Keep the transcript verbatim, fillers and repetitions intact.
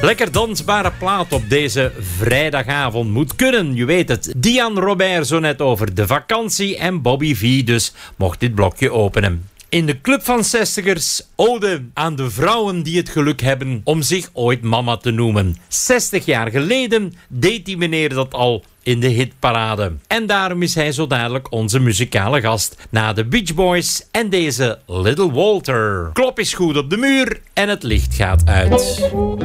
Lekker dansbare plaat op deze vrijdagavond moet kunnen. Je weet het, Diane Robert zo net over de vakantie en Bobby V dus mocht dit blokje openen. In de Club van zestigers, ode aan de vrouwen die het geluk hebben om zich ooit mama te noemen. zestig jaar geleden deed die meneer dat al in de hitparade. En daarom is hij zo dadelijk onze muzikale gast na de Beach Boys en deze Little Walter. Klop is goed op de muur en het licht gaat uit.